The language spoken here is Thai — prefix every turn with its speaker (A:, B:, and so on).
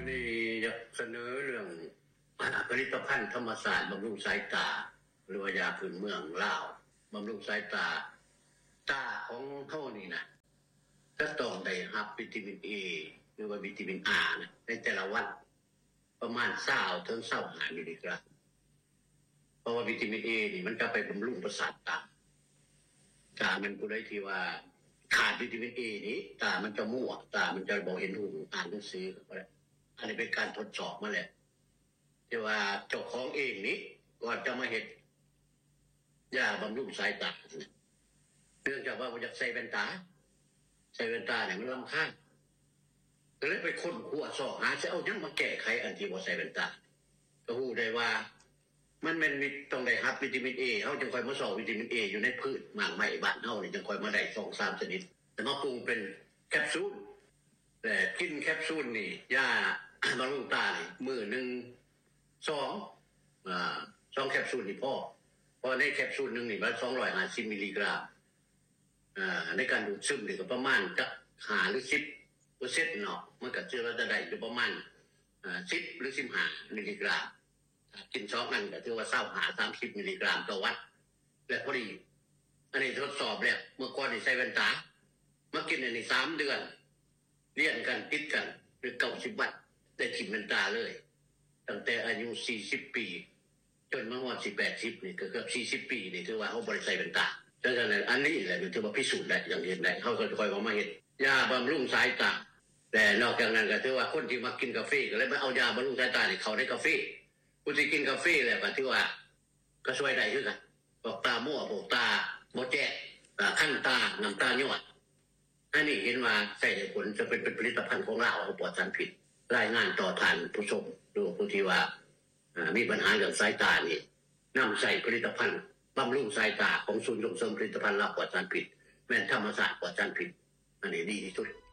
A: วันนี้อยากเสนอเรื่องผลิตภัณฑ์ธรรมศาสตร์บำรุงสายตาหรือว่ายาพื้นเมืองลาวบำรุงสายตาของเขานี่นะถ้าต้องได้รับวิตามินเอหรือว่าวิตามินอานะในแต่ละวันประมาณ20 ถึง 25 มิลลิกรัมเพราะว่าวิตามินเอนี่มันจะไปบำรุงประสาทตามันผู้ใดที่ว่าขาดวิตามินเอนี้ตามันจะมั่วตามันจะบ่เห็นหูอ่านหนังสือก็ได้อันนี้เป็นการทดสอบมาแล้วที่ว่าเจ้าของเองนี้ก่อนจะมาเฮ็ดยาบำรุงสายตาเนื่องจากว่าอยากใส่แว่นตาเนี่ยมันรำคาญก็เลยไปค้นคว้าสอบหาจะเอายังมาแก้ไขอันที่บ่ใส่แว่นตาก็ฮู้ได้ว่ามันต้องได้รับวิตามินเอเฮาจึงค่อยมาสอบวิตามินเออยู่ในพืชหมากไม้บ้านเฮานี่จึงค่อยมาได้ 2-3 ชนิดแต่มาปรุงเป็นแคปซูลแต่กินแคปซูลนี่ยาบำรุงตานี่มื้อนึง2แคปซูลนี่พอเพราะในแคปซูลนึงนี่มัน250 มิลลิกรัมในการดูดซึมนี่ก็ประมาณจะ5หรือ10%เนาะมันก็จะได้อยู่ประมาณ10 หรือ 15 มิลลิกรัมกิน2อันก็ถือว่า30 มิลลิกรัมต่อวันและพอดีอันนี้ทดสอบแล้วเมื่อก่อนนี่ใส่แว่นตามากินอันนี้3 เดือนเรียนกันติดกันหรือ90 วันได้กินแว่นตาเลยตั้งแต่อายุ40 ปีจนมาฮอด80นี่ก็เกือบ40 ปีนี่ถือว่าเฮาบ่ได้ใส่แว่นตาดังนั้นอันนี้แหละถือว่าพิสูจน์ได้อย่างเห็นได้เฮาก็ค่อยๆมาเฮ็ดยาบำรุงสายตาแต่นอกจากนั้นก็ถือว่าคนที่มากินกาแฟก็เลยมาเอายาบำรุงสายตานี่เข้าในกาแฟผู้ที่กินกาแฟแล้วก็ถือว่าก็ช่วยได้คือกันบอกตามั่วบอกตาบ่แจ้คันตาน้ำตาย้อยอันนี้เห็นว่าใช้ได้ผลจะเป็นผลิตภัณฑ์ของเราปลอดสารพิษรายงานต่อท่านผู้ชมหรือผู้ที่ว่ามีปัญหาเรื่องสายตานี่นำใส่ผลิตภัณฑ์บำรุงสายตาของศูนย์ส่งเสริมผลิตภัณฑ์เราปลอดสารพิษแม่นธรรมศาสตร์ปลอดสารพิษอันนี้ดีที่สุด